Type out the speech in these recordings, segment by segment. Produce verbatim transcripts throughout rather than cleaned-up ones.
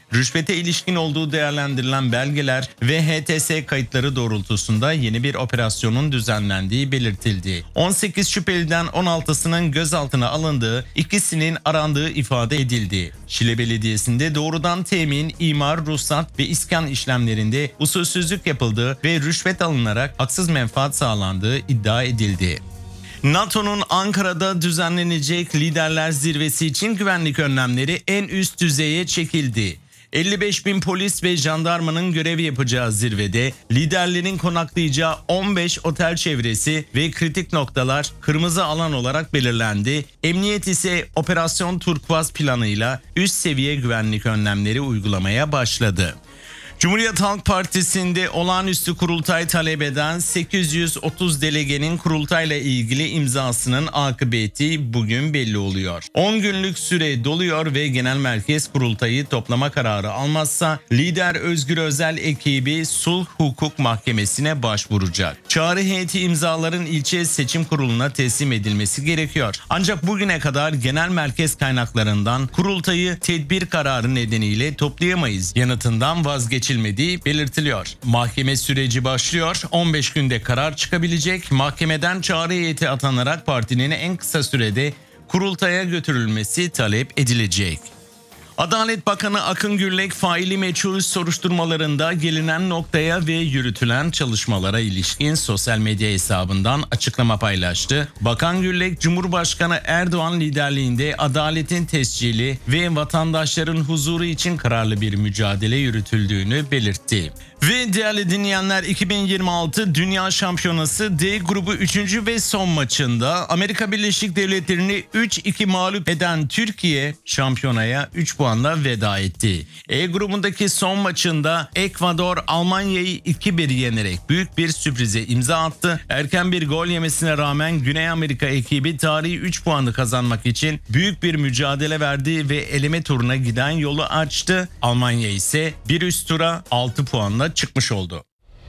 Rüşvete ilişkin olduğu değerlendirilen belgeler ve H T S kayıtları doğrultusunda yeni bir operasyonun düzenlendiği belirtildi. on sekiz şüpheliden on altısının gözaltına alındığı, ikisinin arandığı ifade edildi. Şile Belediyesi'nde doğrudan temin, imar, ruhsat ve iskan işlemlerinde usulsüzlük yapıldığı ve rüşvet alınarak haksız menfaat sağlandığı iddia edildi. NATO'nun Ankara'da düzenlenecek liderler zirvesi için güvenlik önlemleri en üst düzeye çekildi. elli beş bin polis ve jandarmanın görev yapacağı zirvede liderlerin konaklayacağı on beş otel çevresi ve kritik noktalar kırmızı alan olarak belirlendi. Emniyet ise Operasyon Turkuaz planıyla üst seviye güvenlik önlemleri uygulamaya başladı. Cumhuriyet Halk Partisi'nde olağanüstü kurultay talep eden sekiz yüz otuz delegenin kurultayla ilgili imzasının akıbeti bugün belli oluyor. on günlük süre doluyor ve genel merkez kurultayı toplama kararı almazsa lider Özgür Özel ekibi Sulh Hukuk Mahkemesi'ne başvuracak. Çağrı heyeti imzaların ilçe seçim kuruluna teslim edilmesi gerekiyor. Ancak bugüne kadar genel merkez kaynaklarından kurultayı tedbir kararı nedeniyle toplayamayız yanıtından vazgeçilmediği belirtiliyor. Mahkeme süreci başlıyor. on beş günde karar çıkabilecek. Mahkemeden çağrı heyeti atanarak partinin en kısa sürede kurultaya götürülmesi talep edilecek. Adalet Bakanı Akın Gürlek faili meçhul soruşturmalarında gelinen noktaya ve yürütülen çalışmalara ilişkin sosyal medya hesabından açıklama paylaştı. Bakan Gürlek, Cumhurbaşkanı Erdoğan liderliğinde adaletin tescili ve vatandaşların huzuru için kararlı bir mücadele yürütüldüğünü belirtti. Ve değerli dinleyenler, iki bin yirmi altı Dünya Şampiyonası D grubu üçüncü ve son maçında Amerika Birleşik Devletleri'ni üç iki mağlup eden Türkiye şampiyonaya üç puanla veda etti. E grubundaki son maçında Ekvador Almanya'yı iki bir yenerek büyük bir sürprize imza attı. Erken bir gol yemesine rağmen Güney Amerika ekibi tarihi üç puanı kazanmak için büyük bir mücadele verdi ve eleme turuna giden yolu açtı. Almanya ise bir üst tura altı puanla çıkmış oldu.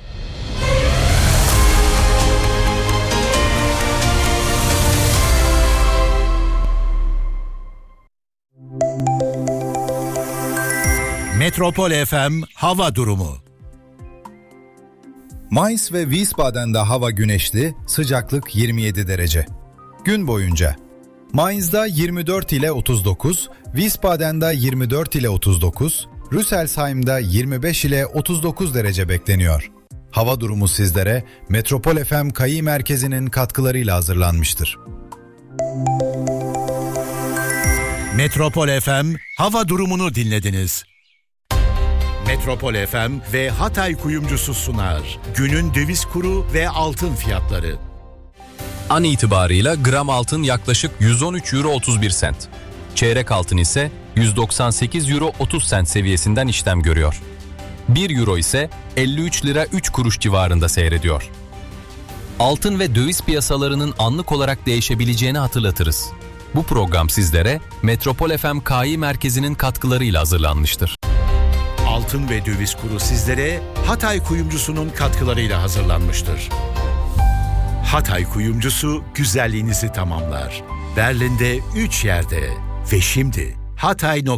Metropol F M hava durumu. Mainz ve Wiesbaden'de hava güneşli, sıcaklık yirmi yedi derece. Gün boyunca Mainz'da yirmi dört ile otuz dokuz, Wiesbaden'da yirmi dört ile otuz dokuz, Rüsselsheim'da yirmi beş ile otuz dokuz derece bekleniyor. Hava durumu sizlere Metropol F M Kayı Merkezi'nin katkılarıyla hazırlanmıştır. Metropol F M hava durumunu dinlediniz. Metropol F M ve Hatay Kuyumcusu sunar. Günün döviz kuru ve altın fiyatları. An itibarıyla gram altın yaklaşık yüz on üç euro otuz bir sent. Çeyrek altın ise yüz doksan sekiz euro otuz sent seviyesinden işlem görüyor. bir euro ise elli üç lira üç kuruş civarında seyrediyor. Altın ve döviz piyasalarının anlık olarak değişebileceğini hatırlatırız. Bu program sizlere Metropol F M K İ Merkezi'nin katkılarıyla hazırlanmıştır. Altın ve döviz kuru sizlere Hatay Kuyumcusu'nun katkılarıyla hazırlanmıştır. Hatay Kuyumcusu güzelliğinizi tamamlar. Berlin'de üç yerde ve şimdi Hatay